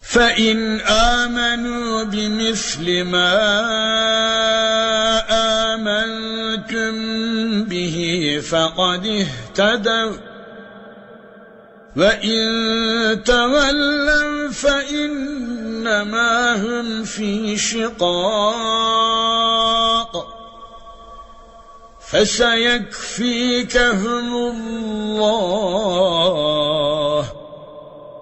فإن آمنوا بمثل ما آمنتم به فقد اهتدوا وإن تولوا فإنما هم في شقاق فسيكفيكهم الله